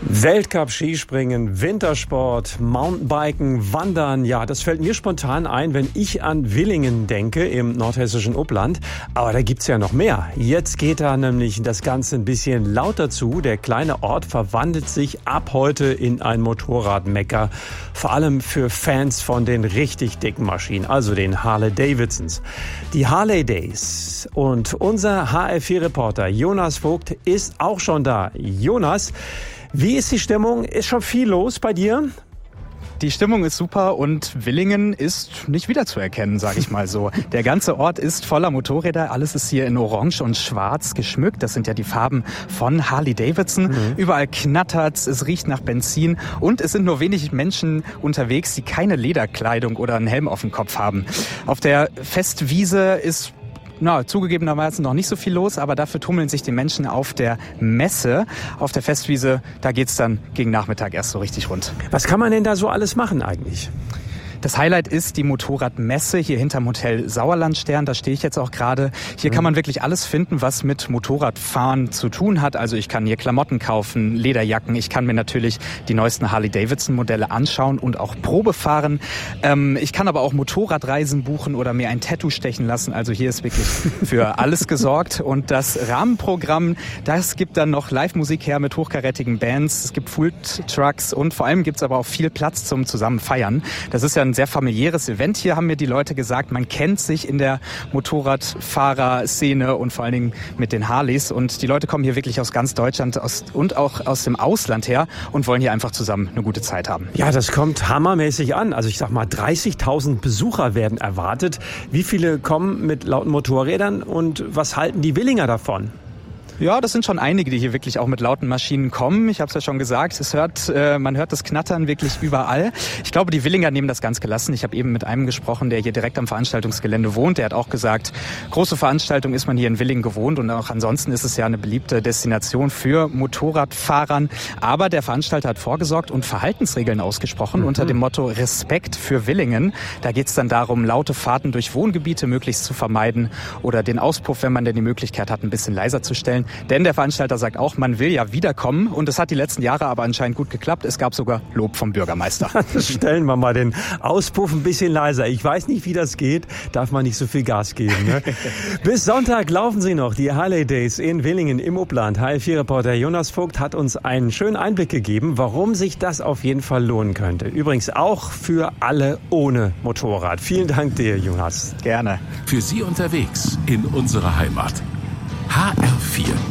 Weltcup-Skispringen, Wintersport, Mountainbiken, Wandern. Ja, das fällt mir spontan ein, wenn ich an Villingen denke im nordhessischen Upland. Aber da gibt's ja noch mehr. Jetzt geht da nämlich das Ganze ein bisschen lauter zu. Der kleine Ort verwandelt sich ab heute in ein Motorradmecker. Vor allem für Fans von den richtig dicken Maschinen, also den Harley-Davidsons. Die Harley Days. Und unser HR4-Reporter Jonas Vogt ist auch schon da. Jonas, wie ist die Stimmung? Ist schon viel los bei dir? Die Stimmung ist super und Villingen ist nicht wiederzuerkennen, sage ich mal so. Der ganze Ort ist voller Motorräder. Alles ist hier in Orange und Schwarz geschmückt. Das sind ja die Farben von Harley-Davidson. Überall knattert's, es riecht nach Benzin und es sind nur wenig Menschen unterwegs, die keine Lederkleidung oder einen Helm auf dem Kopf haben. Auf der Festwiese ist zugegebenermaßen noch nicht so viel los, aber dafür tummeln sich die Menschen auf der Messe. Auf der Festwiese, da geht's dann gegen Nachmittag erst so richtig rund. Was kann man denn da so alles machen eigentlich? Das Highlight ist die Motorradmesse hier hinterm Hotel Sauerlandstern. Da stehe ich jetzt auch gerade. Hier kann man wirklich alles finden, was mit Motorradfahren zu tun hat. Also ich kann hier Klamotten kaufen, Lederjacken. Ich kann mir natürlich die neuesten Harley-Davidson-Modelle anschauen und auch Probe fahren. Ich kann aber auch Motorradreisen buchen oder mir ein Tattoo stechen lassen. Also hier ist wirklich für alles gesorgt. Und das Rahmenprogramm, das gibt dann noch Live-Musik her mit hochkarätigen Bands. Es gibt Food-Trucks und vor allem gibt's aber auch viel Platz zum zusammen feiern. Das ist ja ein sehr familiäres Event hier, haben mir die Leute gesagt. Man kennt sich in der Motorradfahrerszene und vor allen Dingen mit den Harleys. Und die Leute kommen hier wirklich aus ganz Deutschland und auch aus dem Ausland her und wollen hier einfach zusammen eine gute Zeit haben. Ja, das kommt hammermäßig an. Also ich sag mal, 30.000 Besucher werden erwartet. Wie viele kommen mit lauten Motorrädern und was halten die Villinger davon? Ja, das sind schon einige, die hier wirklich auch mit lauten Maschinen kommen. Ich habe es ja schon gesagt, man hört das Knattern wirklich überall. Ich glaube, die Villinger nehmen das ganz gelassen. Ich habe eben mit einem gesprochen, der hier direkt am Veranstaltungsgelände wohnt. Der hat auch gesagt, große Veranstaltung ist man hier in Villingen gewohnt und auch ansonsten ist es ja eine beliebte Destination für Motorradfahrern. Aber der Veranstalter hat vorgesorgt und Verhaltensregeln ausgesprochen unter dem Motto Respekt für Villingen. Da geht es dann darum, laute Fahrten durch Wohngebiete möglichst zu vermeiden oder den Auspuff, wenn man denn die Möglichkeit hat, ein bisschen leiser zu stellen. Denn der Veranstalter sagt auch, man will ja wiederkommen. Und es hat die letzten Jahre aber anscheinend gut geklappt. Es gab sogar Lob vom Bürgermeister. Stellen wir mal den Auspuff ein bisschen leiser. Ich weiß nicht, wie das geht. Darf man nicht so viel Gas geben. Ne? Bis Sonntag laufen sie noch, die Harley Days in Villingen im Upland. HR4-Reporter Jonas Vogt hat uns einen schönen Einblick gegeben, warum sich das auf jeden Fall lohnen könnte. Übrigens auch für alle ohne Motorrad. Vielen Dank dir, Jonas. Gerne. Für Sie unterwegs in unserer Heimat. HR4